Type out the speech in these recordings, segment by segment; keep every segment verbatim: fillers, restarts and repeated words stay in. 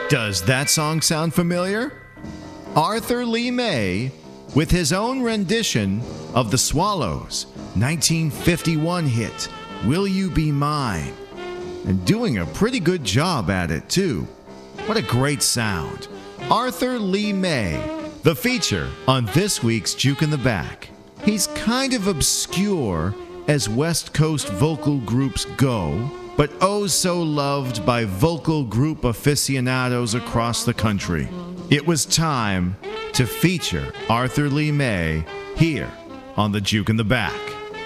Does that song sound familiar? Arthur Lee May with his own rendition of the Swallows' nineteen fifty-one hit, Will You Be Mine? And doing a pretty good job at it, too. What a great sound. Arthur Lee May, the feature on this week's Juke in the Back. He's kind of obscure as West Coast vocal groups go, but oh so loved by vocal group aficionados across the country. It was time to feature Arthur Lee May here on the Juke in the Back.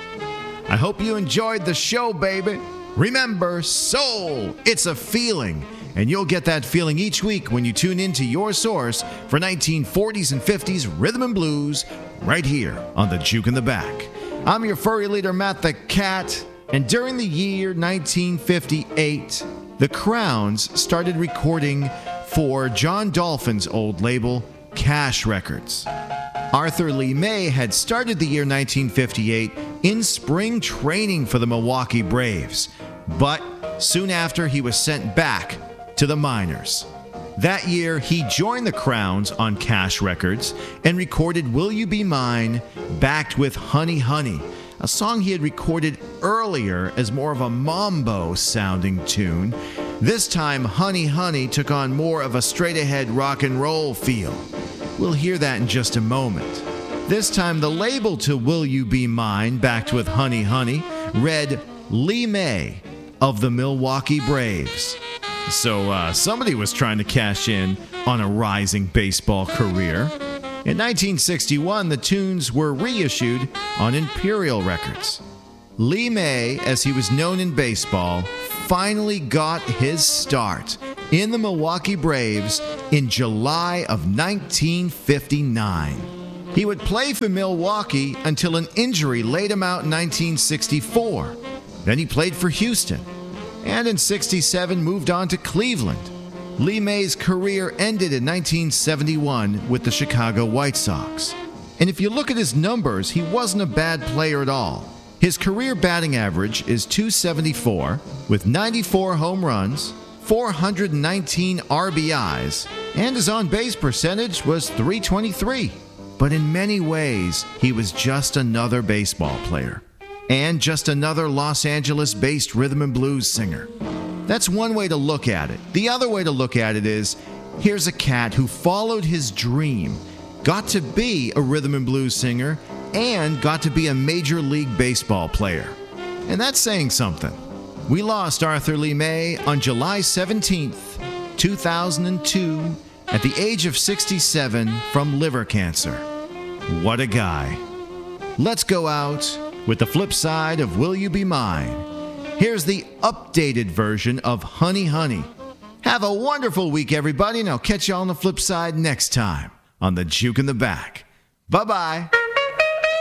I hope you enjoyed the show, baby. Remember, soul, it's a feeling, and you'll get that feeling each week when you tune into your source for nineteen forties and fifties rhythm and blues right here on the Juke in the Back. I'm your furry leader, Matt the Cat, and during the year nineteen fifty-eight, the Crowns started recording for John Dolphin's old label, Cash Records. Arthur Lee May had started the year nineteen fifty-eight in spring training for the Milwaukee Braves, but soon after he was sent back to the minors. That year, he joined the Crowns on Cash Records and recorded Will You Be Mine, backed with Honey Honey, a song he had recorded earlier as more of a mambo-sounding tune. This time, Honey Honey took on more of a straight-ahead rock and roll feel. We'll hear that in just a moment. This time, the label to Will You Be Mine, backed with Honey Honey, read Lee May of the Milwaukee Braves. So uh, somebody was trying to cash in on a rising baseball career. In nineteen sixty-one, the tunes were reissued on Imperial Records. Lee May, as he was known in baseball, finally got his start in the Milwaukee Braves in July of nineteen fifty-nine. He would play for Milwaukee until an injury laid him out in nineteen sixty-four. Then he played for Houston, and in sixty-seven moved on to Cleveland. Lee May's career ended in nineteen seventy-one with the Chicago White Sox. And if you look at his numbers, he wasn't a bad player at all. His career batting average is two seventy-four, with ninety-four home runs, four hundred nineteen R B Is, and his on-base percentage was three twenty-three. But in many ways, he was just another baseball player, and just another Los Angeles-based rhythm and blues singer. That's one way to look at it. The other way to look at it is, here's a cat who followed his dream, got to be a rhythm and blues singer, and got to be a Major League Baseball player. And that's saying something. We lost Arthur Lee May on July seventeenth, two thousand two, at the age of sixty-seven from liver cancer. What a guy. Let's go out with the flip side of Will You Be Mine. Here's the updated version of Honey Honey. Have a wonderful week, everybody, and I'll catch you on the flip side next time on the Juke in the Back. Bye-bye.